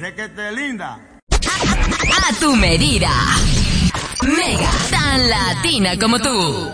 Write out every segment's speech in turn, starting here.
requete linda. A tu medida. Mega, tan latina como tú.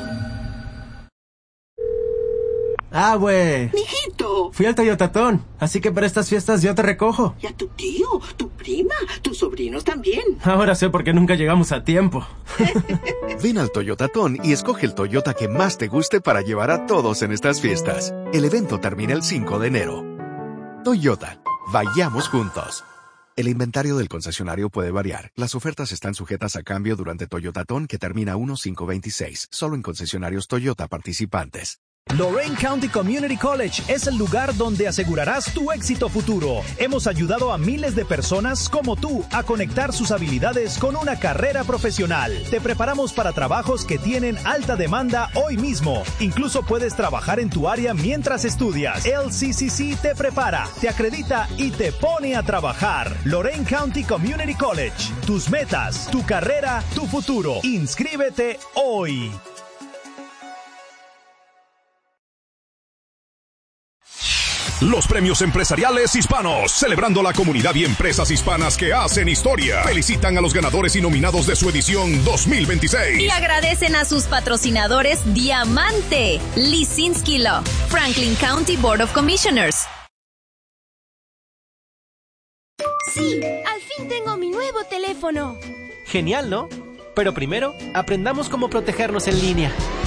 Ah, güey. Mijito. Fui al Toyotatón, así que para estas fiestas yo te recojo. Y a tu tío, tu prima, tus sobrinos también. Ahora sé por qué nunca llegamos a tiempo. Ven al Toyotatón y escoge el Toyota que más te guste para llevar a todos en estas fiestas. El evento termina el 5 de enero. Toyota, vayamos juntos. El inventario del concesionario puede variar. Las ofertas están sujetas a cambio durante Toyotatón que termina 1/5/26, solo en concesionarios Toyota participantes. Lorain County Community College es el lugar donde asegurarás tu éxito futuro. Hemos ayudado a miles de personas como tú a conectar sus habilidades con una carrera profesional. Te preparamos para trabajos que tienen alta demanda hoy mismo. Incluso puedes trabajar en tu área mientras estudias. LCCC te prepara, te acredita y te pone a trabajar. Lorain County Community College. Tus metas, tu carrera, tu futuro. Inscríbete hoy. Los premios empresariales hispanos, celebrando la comunidad y empresas hispanas que hacen historia. Felicitan a los ganadores y nominados de su edición 2026. Y agradecen a sus patrocinadores Diamante, Lisinski Law, Franklin County Board of Commissioners. Sí, al fin tengo mi nuevo teléfono. Genial, ¿no? Pero primero, aprendamos cómo protegernos en línea.